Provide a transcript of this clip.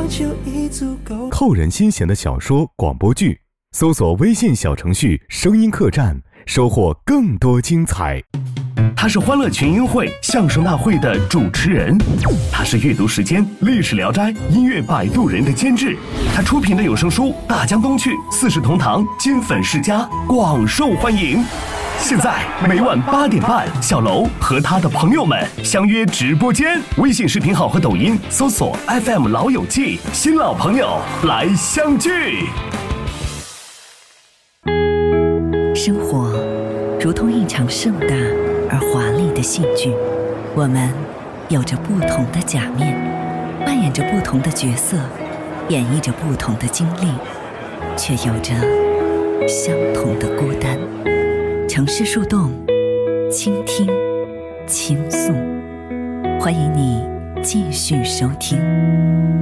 就已足够。 扣人心弦的小说、广播剧，搜索微信小程序声音客栈，收获更多精彩。 他是欢乐群英会相声大会的主持人，他是阅读时间历史聊斋音乐摆渡人的监制，他出品的有声书《大江东去》四世同堂金粉世家广受欢迎。现在每晚8点半，小楼和他的朋友们相约直播间，微信视频号和抖音搜索 FM 老友记，新老朋友来相聚。 生活如同一场盛大而华丽的戏剧，我们有着不同的假面，扮演着不同的角色，演绎着不同的经历，却有着相同的孤单。城市树洞，倾听，倾诉，欢迎你继续收听。